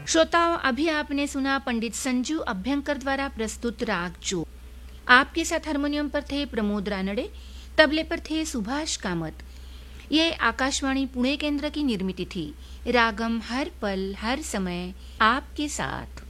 श्रोताओं, अभी आपने सुना पंडित संजू अभ्यंकर द्वारा प्रस्तुत राग जो। आपके साथ हारमोनियम पर थे प्रमोद रानड़े, तबले पर थे सुभाष कामत। ये आकाशवाणी पुणे केंद्र की निर्मित थी। रागम हर पल हर समय आपके साथ।